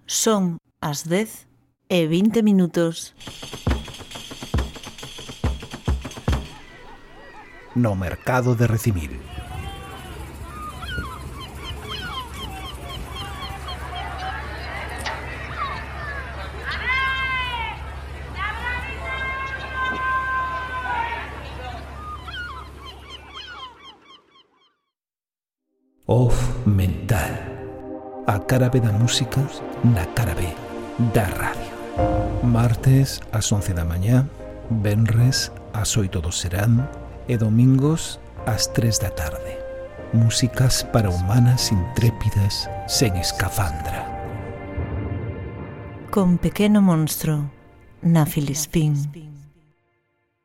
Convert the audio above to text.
Son as 10:20. No mercado de Recimil. Off Mental. A cara B da música na cara B da radio. Martes ás 11 da mañá, venres ás 8 do serán e domingos ás 3 da tarde. Músicas para humanas intrépidas sen escafandra. Con Pequeno Monstro na Filispín.